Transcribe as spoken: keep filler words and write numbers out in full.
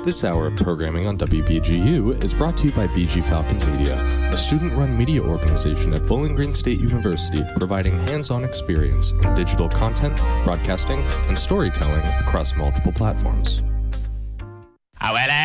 This hour of programming on W B G U is brought to you by B G Falcon Media, a student-run media organization at Bowling Green State University providing hands-on experience in digital content, broadcasting, and storytelling across multiple platforms. Ah ouais, là!